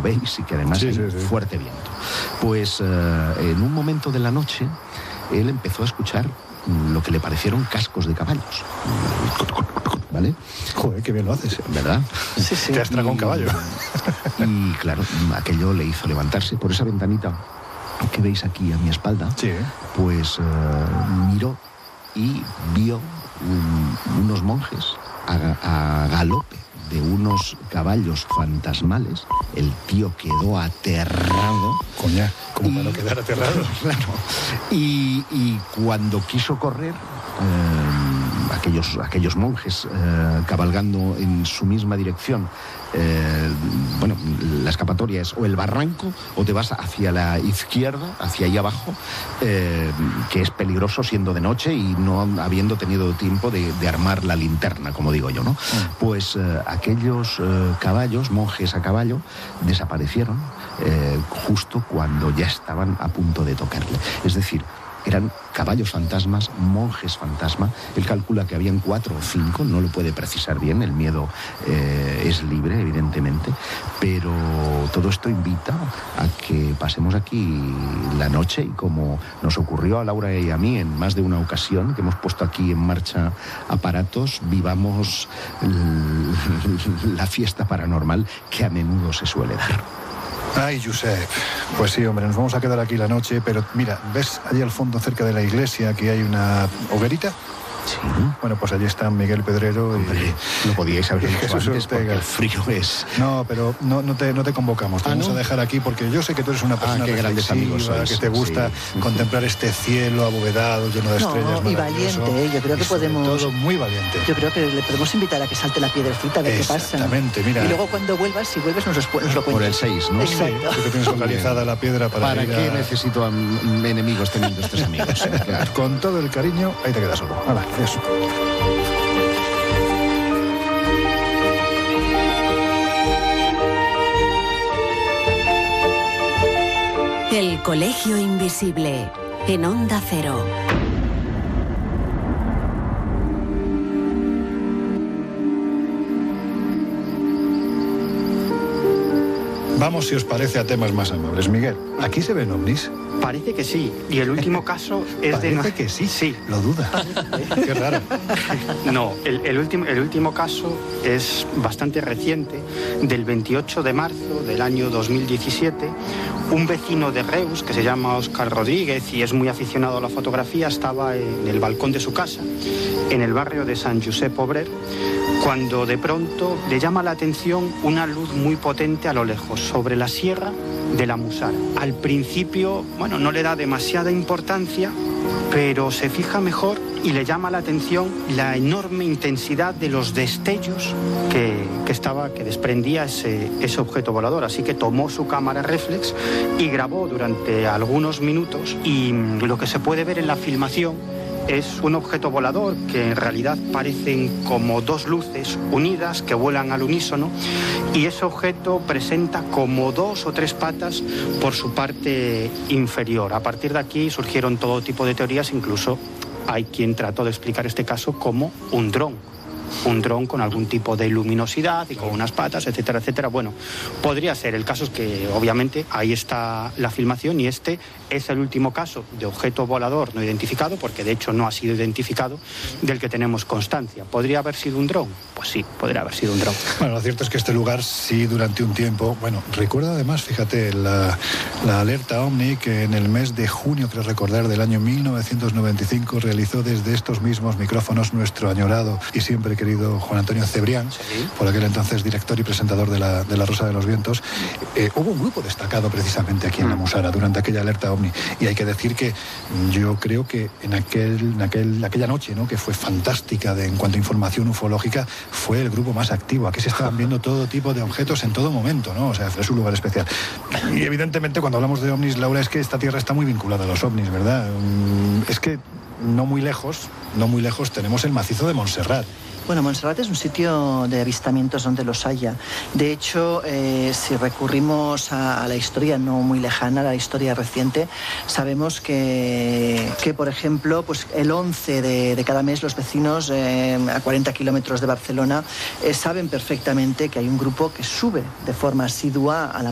veis, y que además hay fuerte viento. Pues en un momento de la noche, él empezó a escuchar lo que le parecieron cascos de caballos. ¿Vale? Joder, qué bien lo haces, ¿verdad? Sí. Te has tragado un caballo. Y claro, aquello le hizo levantarse por esa ventanita que veis aquí a mi espalda. Sí. Pues miró y vio unos monjes a galope de unos caballos fantasmales. El tío quedó aterrado. Coña, ¿cómo para no quedar aterrado? Claro. Y cuando quiso correr, aquellos monjes cabalgando en su misma dirección, bueno, la escapatoria es o el barranco o te vas hacia la izquierda, hacia ahí abajo, que es peligroso siendo de noche y no habiendo tenido tiempo de armar la linterna, como digo yo, ¿no? Pues aquellos caballos, monjes a caballo, desaparecieron justo cuando ya estaban a punto de tocarle. Es decir, eran caballos fantasmas, monjes fantasma. Él calcula que habían 4 o 5, no lo puede precisar bien, el miedo es libre, evidentemente, pero todo esto invita a que pasemos aquí la noche y, como nos ocurrió a Laura y a mí en más de una ocasión, que hemos puesto aquí en marcha aparatos, vivamos la fiesta paranormal que a menudo se suele dar. Ay, Josep, pues sí, hombre, nos vamos a quedar aquí la noche, pero mira, ¿ves allí al fondo, cerca de la iglesia, que hay una hoguerita? Sí. Bueno, pues allí está Miguel Pedrero. Hombre, no podíais haber dicho Jesús antes Ortega. porque el frío es... No, pero no te convocamos, te vamos a dejar aquí porque yo sé que tú eres una persona reflexiva, que te gusta contemplar este cielo abovedado, lleno de estrellas. Y valiente, yo creo que podemos... Todo muy valiente. Yo creo que le podemos invitar a que salte la piedrecita, de qué pasa. Exactamente, mira. Y luego cuando vuelvas, si vuelves, nos lo cuentas. Por el 6, ¿no? Exacto. Tú que tienes localizada la piedra ¿Para qué necesito enemigos teniendo estos amigos? Claro. Con todo el cariño, ahí te quedas solo. Hala, eso. El Colegio Invisible, en Onda Cero. Vamos, si os parece, a temas más amables. Miguel, ¿aquí se ven ovnis? Parece que sí, y el último caso es de... Parece que sí, sí. Lo duda. Qué raro. No, el último caso es bastante reciente, del 28 de marzo del año 2017. Un vecino de Reus, que se llama Óscar Rodríguez y es muy aficionado a la fotografía, estaba en el balcón de su casa, en el barrio de Sant Josep Obrer, cuando de pronto le llama la atención una luz muy potente a lo lejos, sobre la sierra de la Musara. Al principio, bueno, no le da demasiada importancia, pero se fija mejor y le llama la atención la enorme intensidad de los destellos que desprendía ese objeto volador. Así que tomó su cámara reflex y grabó durante algunos minutos, y lo que se puede ver en la filmación es un objeto volador que en realidad parecen como 2 luces unidas que vuelan al unísono, y ese objeto presenta como 2 o 3 patas por su parte inferior. A partir de aquí surgieron todo tipo de teorías, incluso hay quien trató de explicar este caso como un dron con algún tipo de luminosidad y con unas patas, etcétera, etcétera. Bueno, podría ser. El caso es que, obviamente, ahí está la filmación, y este es el último caso de objeto volador no identificado, porque de hecho no ha sido identificado, del que tenemos constancia. ¿Podría haber sido un dron? Pues sí, podría haber sido un dron. Bueno, lo cierto es que este lugar sí, durante un tiempo... Bueno, recuerda además, fíjate, la alerta OVNI que en el mes de junio, creo recordar, del año 1995 realizó desde estos mismos micrófonos nuestro añorado y siempre querido Juan Antonio Cebrián, sí, por aquel entonces director y presentador de la Rosa de los Vientos. Hubo un grupo destacado precisamente aquí en la Musara durante aquella alerta OVNI, y hay que decir que yo creo que en aquella noche, ¿no?, que fue fantástica en cuanto a información ufológica, fue el grupo más activo. Aquí se estaban viendo todo tipo de objetos en todo momento, ¿no? O sea, es un lugar especial. Y evidentemente cuando hablamos de ovnis, Laura, es que esta tierra está muy vinculada a los ovnis, ¿verdad? Es que no muy lejos tenemos el macizo de Montserrat. Bueno, Montserrat es un sitio de avistamientos donde los haya. De hecho, si recurrimos a la historia no muy lejana, a la historia reciente, sabemos que por ejemplo, pues el 11 de cada mes los vecinos a 40 kilómetros de Barcelona saben perfectamente que hay un grupo que sube de forma asidua a la